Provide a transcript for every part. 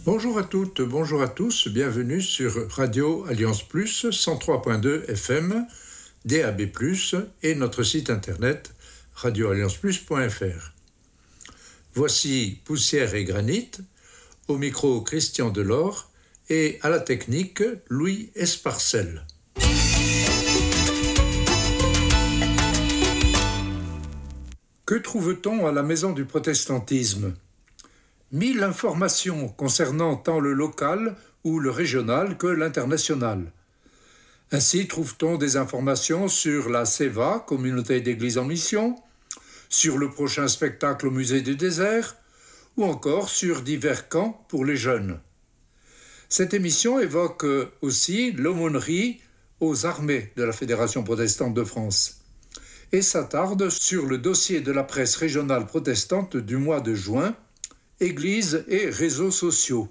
Bonjour à toutes, bonjour à tous, bienvenue sur Radio Alliance Plus 103.2 FM, DAB+, et notre site internet radioallianceplus.fr. Voici Poussière et Granit, au micro Christian Delors et à la technique Louis Esparcel. Que trouve-t-on à la Maison du Protestantisme ? 1000 informations concernant tant le local ou le régional que l'international. Ainsi trouve-t-on des informations sur la CEVA, Communauté d'Église en Mission, sur le prochain spectacle au Musée du Désert, ou encore sur divers camps pour les jeunes. Cette émission évoque aussi l'aumônerie aux armées de la Fédération protestante de France et s'attarde sur le dossier de la presse régionale protestante du mois de juin, Église et réseaux sociaux.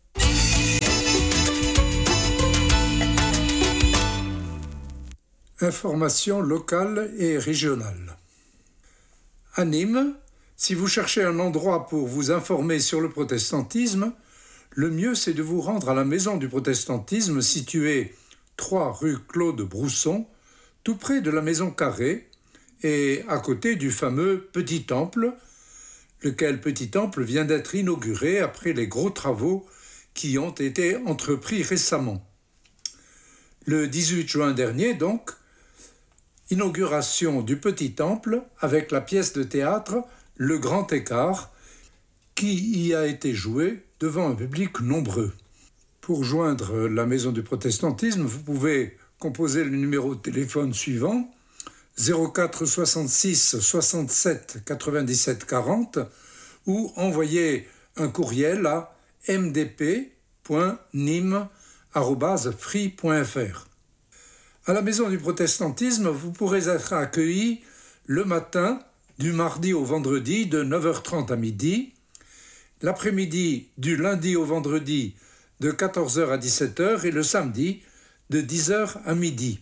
Informations locales et régionales. À Nîmes, si vous cherchez un endroit pour vous informer sur le protestantisme, le mieux c'est de vous rendre à la Maison du Protestantisme située 3 rue Claude Brousson, tout près de la Maison Carrée et à côté du fameux Petit Temple, lequel Petit Temple vient d'être inauguré après les gros travaux qui ont été entrepris récemment. Le 18 juin dernier, donc, inauguration du Petit Temple avec la pièce de théâtre Le Grand Écart, qui y a été jouée devant un public nombreux. Pour joindre la Maison du Protestantisme, vous pouvez composer le numéro de téléphone suivant 04 66 67 97 40 ou envoyer un courriel à mdp.nîmes@free.fr. À la Maison du Protestantisme, vous pourrez être accueillis le matin du mardi au vendredi de 9h30 à midi, l'après-midi du lundi au vendredi de 14h à 17h et le samedi de 10h à midi.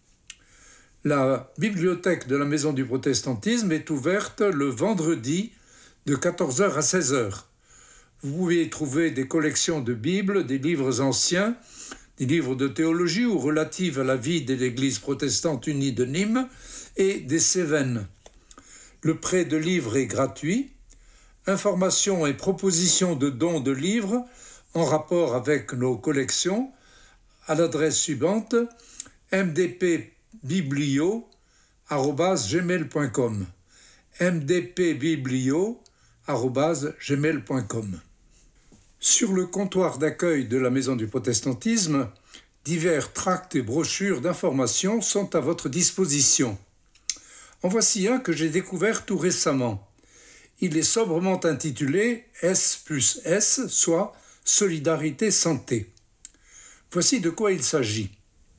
La bibliothèque de la Maison du Protestantisme est ouverte le vendredi de 14h à 16h. Vous pouvez y trouver des collections de Bibles, des livres anciens, des livres de théologie ou relatifs à la vie de l'Église protestante unie de Nîmes et des Cévennes. Le prêt de livres est gratuit. Informations et propositions de dons de livres en rapport avec nos collections à l'adresse suivante mdpbiblio@gmail.com mdpbiblio@gmail.com. Sur le comptoir d'accueil de la Maison du Protestantisme, divers tracts et brochures d'information sont à votre disposition. En voici un que j'ai découvert tout récemment. Il est sobrement intitulé S+S, soit Solidarité Santé. Voici de quoi il s'agit.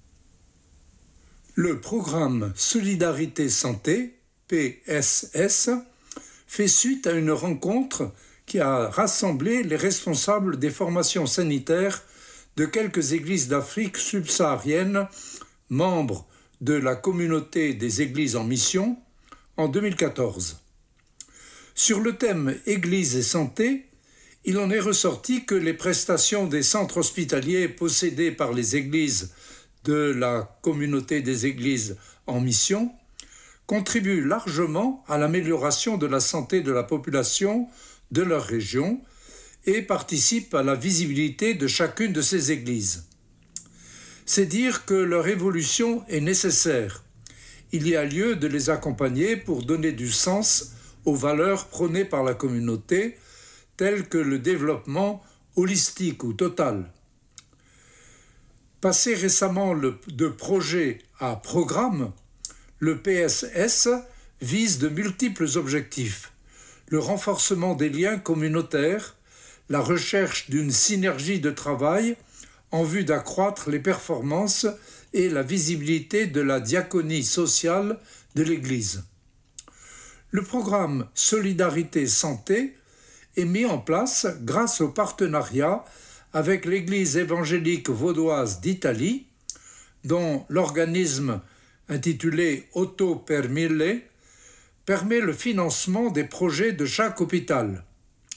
Le programme Solidarité Santé, PSS, fait suite à une rencontre qui a rassemblé les responsables des formations sanitaires de quelques églises d'Afrique subsaharienne, membres de la communauté des églises en mission, en 2014. Sur le thème Église et santé, il en est ressorti que les prestations des centres hospitaliers possédés par les églises de la communauté des églises en mission contribuent largement à l'amélioration de la santé de la population de leur région et participent à la visibilité de chacune de ces églises. C'est dire que leur évolution est nécessaire. Il y a lieu de les accompagner pour donner du sens aux valeurs prônées par la communauté, telles que le développement holistique ou total. Passé récemment de projet à programme, le PSS vise de multiples objectifs. Le renforcement des liens communautaires, la recherche d'une synergie de travail en vue d'accroître les performances et la visibilité de la diaconie sociale de l'Église. Le programme Solidarité Santé est mis en place grâce au partenariat avec l'Église évangélique vaudoise d'Italie, dont l'organisme intitulé Otto per Mille permet le financement des projets de chaque hôpital.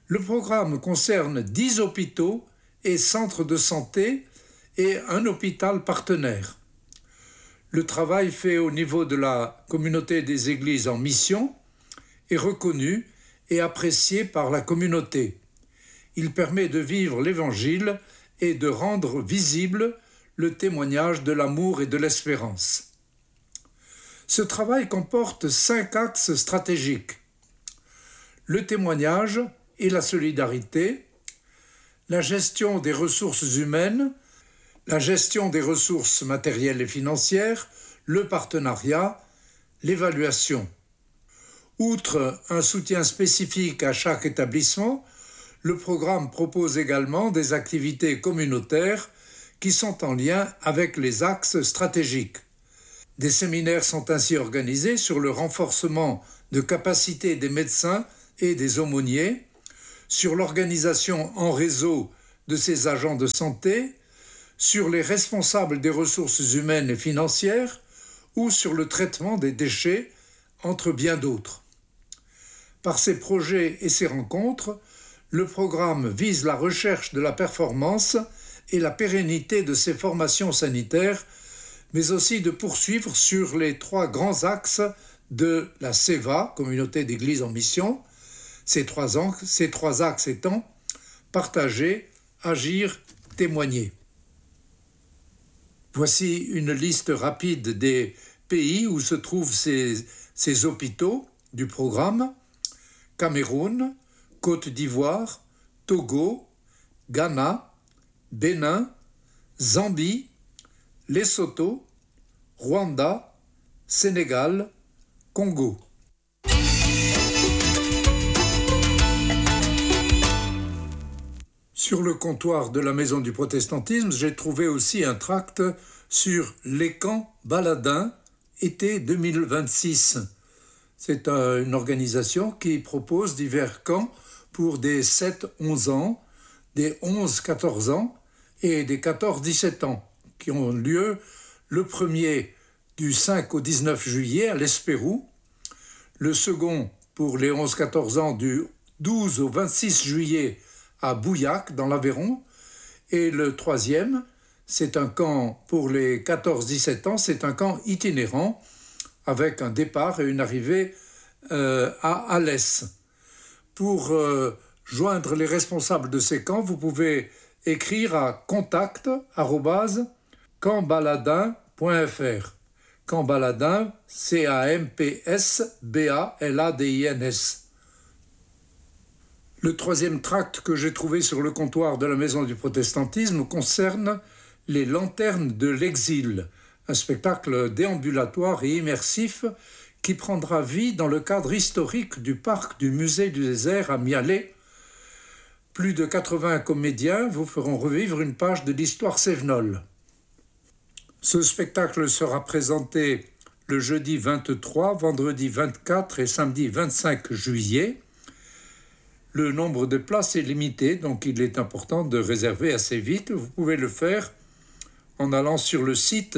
Le programme concerne 10 hôpitaux et centres de santé et un hôpital partenaire. Le travail fait au niveau de la communauté des églises en mission est reconnu et apprécié par la communauté. Il permet de vivre l'Évangile et de rendre visible le témoignage de l'amour et de l'espérance. Ce travail comporte 5 axes stratégiques: le témoignage et la solidarité, la gestion des ressources humaines, la gestion des ressources matérielles et financières, le partenariat, l'évaluation. Outre un soutien spécifique à chaque établissement, le programme propose également des activités communautaires qui sont en lien avec les axes stratégiques. Des séminaires sont ainsi organisés sur le renforcement de capacités des médecins et des aumôniers, sur l'organisation en réseau de ces agents de santé, sur les responsables des ressources humaines et financières ou sur le traitement des déchets, entre bien d'autres. Par ces projets et ces rencontres, le programme vise la recherche de la performance et la pérennité de ces formations sanitaires, mais aussi de poursuivre sur les 3 grands axes de la CEVA, Communauté d'Église en mission, ces trois axes étant partager, agir, témoigner. Voici une liste rapide des pays où se trouvent ces hôpitaux du programme: Cameroun, Côte d'Ivoire, Togo, Ghana, Bénin, Zambie, Lesotho, Rwanda, Sénégal, Congo. Sur le comptoir de la Maison du Protestantisme, j'ai trouvé aussi un tract sur les camps baladins été 2026. C'est une organisation qui propose divers camps pour des 7-11 ans, des 11-14 ans et des 14-17 ans, qui ont lieu le premier du 5 au 19 juillet à l'Espérou, le second pour les 11-14 ans du 12 au 26 juillet à Bouillac, dans l'Aveyron, et le troisième, c'est un camp pour les 14-17 ans, c'est un camp itinérant avec un départ et une arrivée à Alès. Pour joindre les responsables de ces camps, vous pouvez écrire à contact@campbaladin.fr. Camp Baladin, CAMPSBALADINS. Le troisième tract que j'ai trouvé sur le comptoir de la Maison du Protestantisme concerne les Lanternes de l'exil, un spectacle déambulatoire et immersif qui prendra vie dans le cadre historique du parc du Musée du désert à Mialet. Plus de 80 comédiens vous feront revivre une page de l'histoire cévenole. Ce spectacle sera présenté le jeudi 23, vendredi 24 et samedi 25 juillet. Le nombre de places est limité, donc il est important de réserver assez vite. Vous pouvez le faire en allant sur le site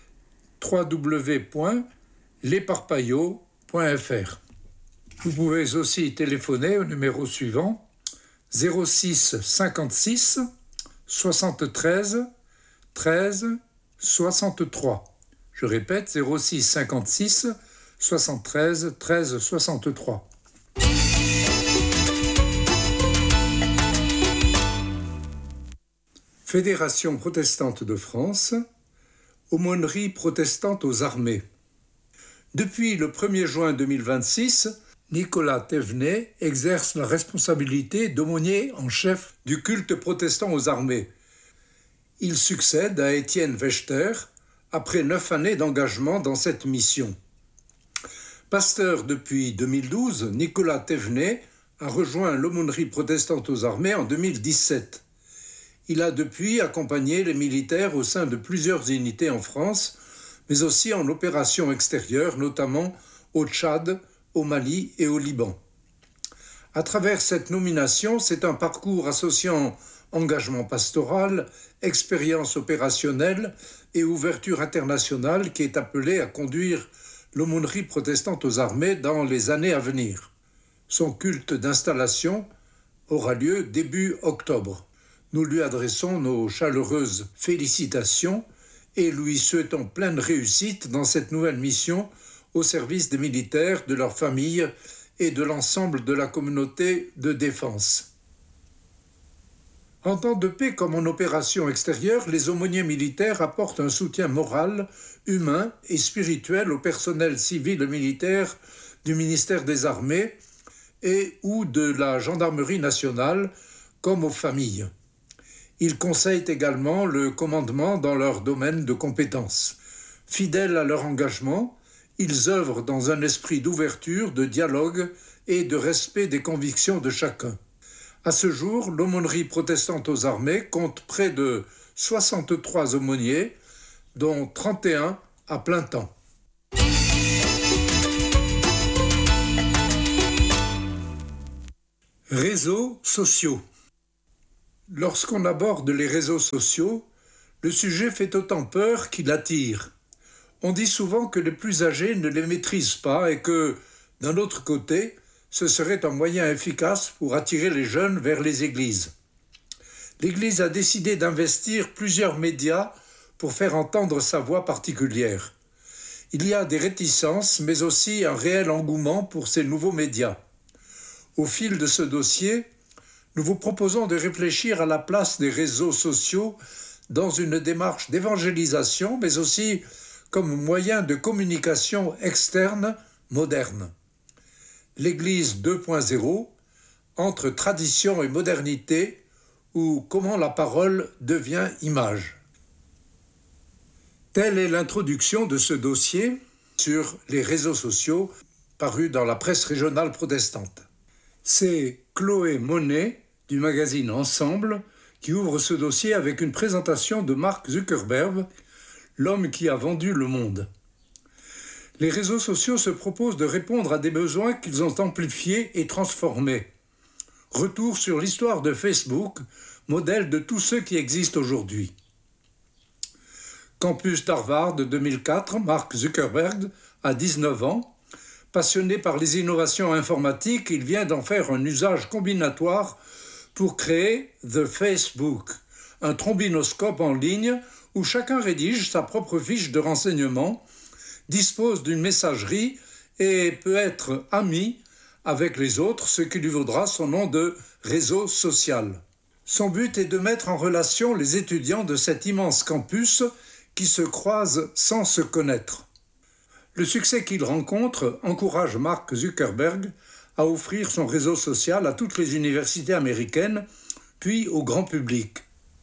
www.lesparpaillots.fr. Vous pouvez aussi téléphoner au numéro suivant 06 56 73 13 63. Je répète, 06 56 73 13 63. Fédération protestante de France, aumônerie protestante aux armées. Depuis le 1er juin 2026, Nicolas Thévenet exerce la responsabilité d'aumônier en chef du culte protestant aux armées. Il succède à Étienne Wechter après 9 années d'engagement dans cette mission. Pasteur depuis 2012, Nicolas Thévenet a rejoint l'aumônerie protestante aux armées en 2017. Il a depuis accompagné les militaires au sein de plusieurs unités en France, mais aussi en opérations extérieures, notamment au Tchad, au Mali et au Liban. À travers cette nomination, c'est un parcours associant engagement pastoral, expérience opérationnelle et ouverture internationale qui est appelé à conduire l'aumônerie protestante aux armées dans les années à venir. Son culte d'installation, aura lieu début octobre. Nous lui adressons nos chaleureuses félicitations et lui souhaitons pleine réussite dans cette nouvelle mission au service des militaires, de leurs familles et de l'ensemble de la communauté de défense. En temps de paix comme en opération extérieure, les aumôniers militaires apportent un soutien moral, humain et spirituel au personnel civil et militaire du ministère des Armées et ou de la Gendarmerie nationale, comme aux familles. Ils conseillent également le commandement dans leur domaine de compétences. Fidèles à leur engagement, ils œuvrent dans un esprit d'ouverture, de dialogue et de respect des convictions de chacun. À ce jour, l'aumônerie protestante aux armées compte près de 63 aumôniers, dont 31 à plein temps. Réseaux sociaux. Lorsqu'on aborde les réseaux sociaux, le sujet fait autant peur qu'il attire. On dit souvent que les plus âgés ne les maîtrisent pas et que, d'un autre côté, ce serait un moyen efficace pour attirer les jeunes vers les églises. L'Église a décidé d'investir plusieurs médias pour faire entendre sa voix particulière. Il y a des réticences, mais aussi un réel engouement pour ces nouveaux médias. Au fil de ce dossier, nous vous proposons de réfléchir à la place des réseaux sociaux dans une démarche d'évangélisation, mais aussi comme moyen de communication externe moderne. L'Église 2.0, entre tradition et modernité, ou comment la parole devient image. Telle est l'introduction de ce dossier sur les réseaux sociaux paru dans la presse régionale protestante. C'est Chloé Monet du magazine Ensemble qui ouvre ce dossier avec une présentation de Mark Zuckerberg, l'homme qui a vendu le monde. Les réseaux sociaux se proposent de répondre à des besoins qu'ils ont amplifiés et transformés. Retour sur l'histoire de Facebook, modèle de tous ceux qui existent aujourd'hui. Campus d'Harvard 2004, Mark Zuckerberg a 19 ans. Passionné par les innovations informatiques, il vient d'en faire un usage combinatoire pour créer The Facebook, un trombinoscope en ligne où chacun rédige sa propre fiche de renseignement, dispose d'une messagerie et peut être ami avec les autres, ce qui lui vaudra son nom de réseau social. Son but est de mettre en relation les étudiants de cet immense campus qui se croisent sans se connaître. Le succès qu'il rencontre encourage Mark Zuckerberg à offrir son réseau social à toutes les universités américaines, puis au grand public.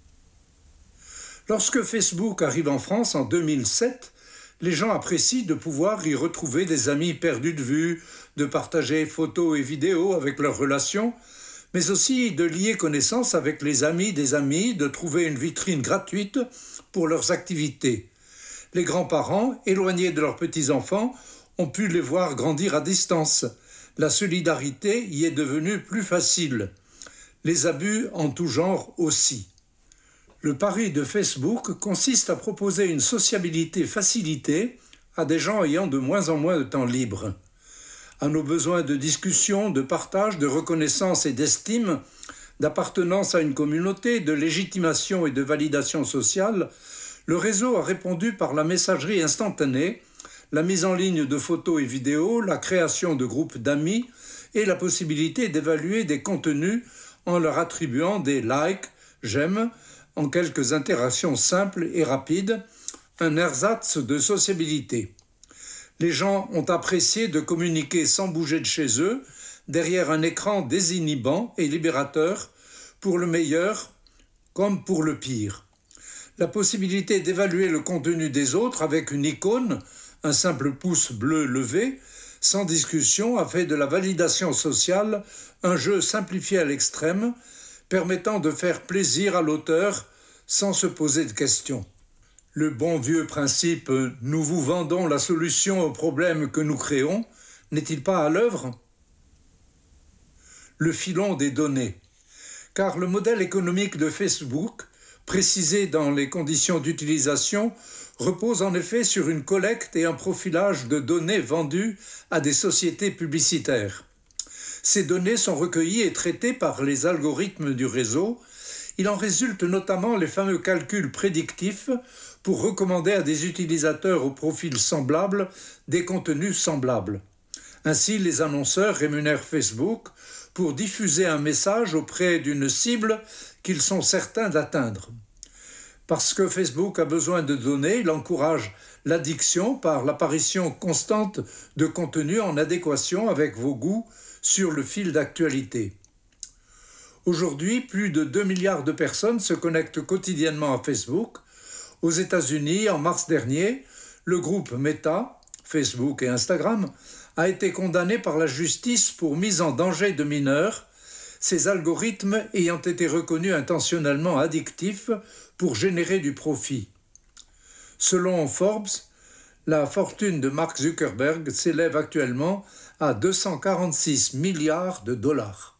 Lorsque Facebook arrive en France en 2007, les gens apprécient de pouvoir y retrouver des amis perdus de vue, de partager photos et vidéos avec leurs relations, mais aussi de lier connaissance avec les amis des amis, de trouver une vitrine gratuite pour leurs activités. Les grands-parents, éloignés de leurs petits-enfants, ont pu les voir grandir à distance. La solidarité y est devenue plus facile. Les abus en tout genre aussi. Le pari de Facebook consiste à proposer une sociabilité facilitée à des gens ayant de moins en moins de temps libre. À nos besoins de discussion, de partage, de reconnaissance et d'estime, d'appartenance à une communauté, de légitimation et de validation sociale, le réseau a répondu par la messagerie instantanée, la mise en ligne de photos et vidéos, la création de groupes d'amis et la possibilité d'évaluer des contenus en leur attribuant des likes, j'aime, en quelques interactions simples et rapides, un ersatz de sociabilité. Les gens ont apprécié de communiquer sans bouger de chez eux, derrière un écran désinhibant et libérateur, pour le meilleur comme pour le pire. La possibilité d'évaluer le contenu des autres avec une icône, un simple pouce bleu levé, sans discussion, a fait de la validation sociale un jeu simplifié à l'extrême, permettant de faire plaisir à l'auteur sans se poser de questions. Le bon vieux principe « nous vous vendons la solution aux problèmes que nous créons » n'est-il pas à l'œuvre ? Le filon des données. Car le modèle économique de Facebook, précisé dans les conditions d'utilisation, repose en effet sur une collecte et un profilage de données vendues à des sociétés publicitaires. Ces données sont recueillies et traitées par les algorithmes du réseau. Il en résulte notamment les fameux calculs prédictifs pour recommander à des utilisateurs au profil semblable des contenus semblables. Ainsi, les annonceurs rémunèrent Facebook pour diffuser un message auprès d'une cible qu'ils sont certains d'atteindre. Parce que Facebook a besoin de données, il encourage l'addiction par l'apparition constante de contenus en adéquation avec vos goûts sur le fil d'actualité. Aujourd'hui, plus de 2 milliards de personnes se connectent quotidiennement à Facebook. Aux États-Unis, en mars dernier, le groupe Meta, Facebook et Instagram, a été condamné par la justice pour mise en danger de mineurs, ces algorithmes ayant été reconnus intentionnellement addictifs pour générer du profit. Selon Forbes, la fortune de Mark Zuckerberg s'élève actuellement à 246 milliards de dollars.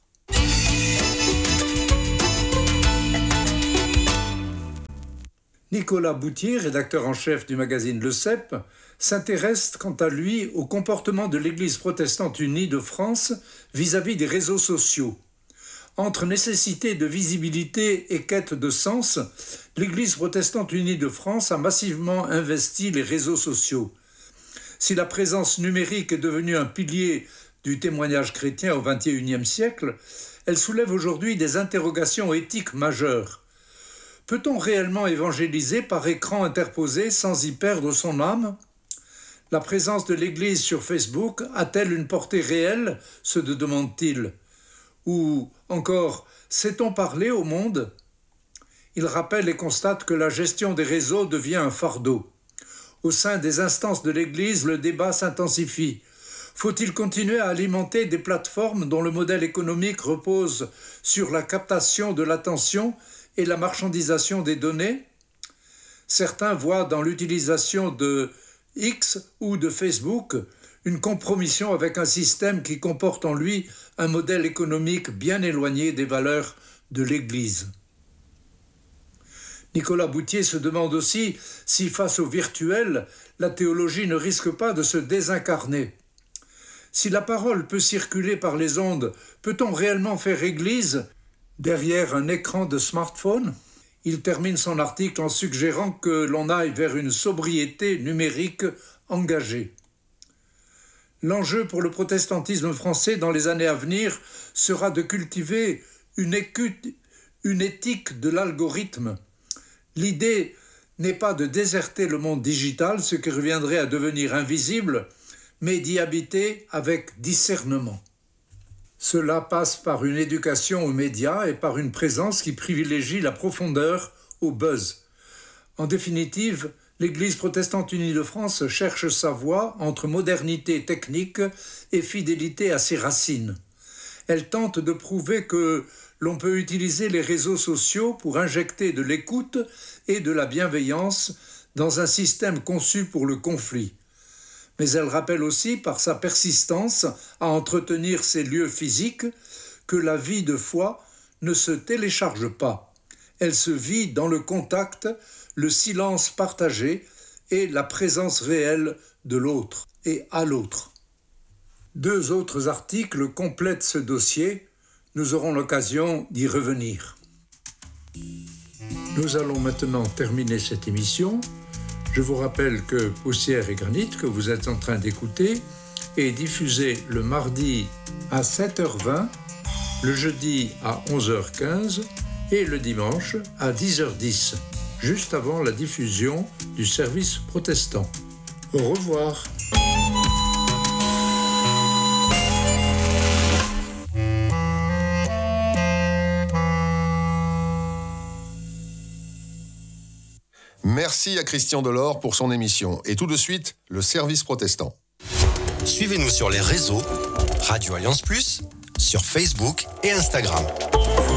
Nicolas Boutier, rédacteur en chef du magazine Le Cep, s'intéresse quant à lui au comportement de l'Église protestante unie de France vis-à-vis des réseaux sociaux. Entre nécessité de visibilité et quête de sens, l'Église protestante unie de France a massivement investi les réseaux sociaux. Si la présence numérique est devenue un pilier du témoignage chrétien au XXIe siècle, elle soulève aujourd'hui des interrogations éthiques majeures. Peut-on réellement évangéliser par écran interposé sans y perdre son âme ? La présence de l'Église sur Facebook a-t-elle une portée réelle, se demande-t-il ? Ou encore, sait-on parler au monde ? Il rappelle et constate que la gestion des réseaux devient un fardeau. Au sein des instances de l'Église, le débat s'intensifie. Faut-il continuer à alimenter des plateformes dont le modèle économique repose sur la captation de l'attention et la marchandisation des données ? Certains voient dans l'utilisation de X ou de Facebook une compromission avec un système qui comporte en lui un modèle économique bien éloigné des valeurs de l'Église. Nicolas Boutier se demande aussi si, face au virtuel, la théologie ne risque pas de se désincarner. Si la parole peut circuler par les ondes, peut-on réellement faire église derrière un écran de smartphone ? Il termine son article en suggérant que l'on aille vers une sobriété numérique engagée. L'enjeu pour le protestantisme français dans les années à venir sera de cultiver une éthique de l'algorithme. L'idée n'est pas de déserter le monde digital, ce qui reviendrait à devenir invisible, mais d'y habiter avec discernement. Cela passe par une éducation aux médias et par une présence qui privilégie la profondeur au buzz. En définitive, l'Église protestante unie de France cherche sa voie entre modernité technique et fidélité à ses racines. Elle tente de prouver que l'on peut utiliser les réseaux sociaux pour injecter de l'écoute et de la bienveillance dans un système conçu pour le conflit. Mais elle rappelle aussi, par sa persistance à entretenir ces lieux physiques, que la vie de foi ne se télécharge pas. Elle se vit dans le contact, le silence partagé et la présence réelle de l'autre et à l'autre. 2 autres articles complètent ce dossier. Nous aurons l'occasion d'y revenir. Nous allons maintenant terminer cette émission. Je vous rappelle que Poussière et Granit, que vous êtes en train d'écouter, est diffusé le mardi à 7h20, le jeudi à 11h15 et le dimanche à 10h10, juste avant la diffusion du service protestant. Au revoir. Merci à Christian Delors pour son émission. Et tout de suite, le service protestant. Suivez-nous sur les réseaux, Radio Alliance Plus, sur Facebook et Instagram.